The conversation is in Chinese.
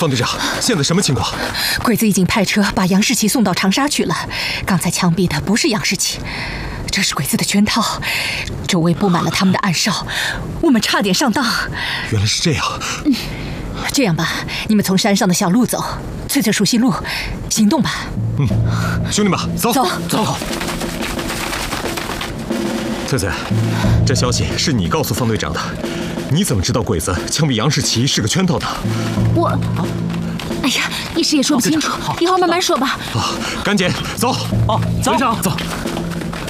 方队长，现在什么情况？ 鬼子已经派车把杨世奇送到长沙去了。刚才枪毙的不是杨世奇，这是鬼子的圈套，周围布满了他们的暗哨，我们差点上当。 原来是这样。 这样吧，你们从山上的小路走，翠翠熟悉路，行动吧。 兄弟们，走。翠翠，这消息是你告诉方队长的，你怎么知道鬼子枪毙杨世奇是个圈套的？ 哎呀，一时也说不清楚，一会儿慢慢说吧。 赶紧走。 走。 走。